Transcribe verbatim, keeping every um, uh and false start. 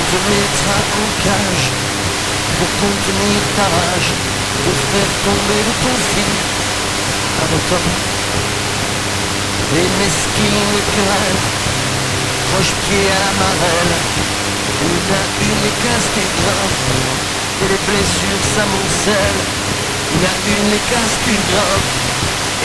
te mettra en cage pour contenir ta rage, pour faire tomber de ton fil un automne. Les mesquines querelles, croche-pied à la marelle, une à une les casques grimpent, et les blessures s'amoncellent. Une à une les casques grimpent,